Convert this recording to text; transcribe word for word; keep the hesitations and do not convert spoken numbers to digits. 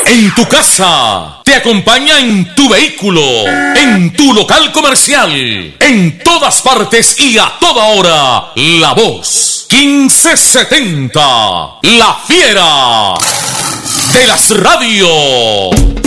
en tu casa, te acompaña en tu vehículo, en tu local comercial, en todas partes y a toda hora. La Voz quince setenta, la fiera de las radios.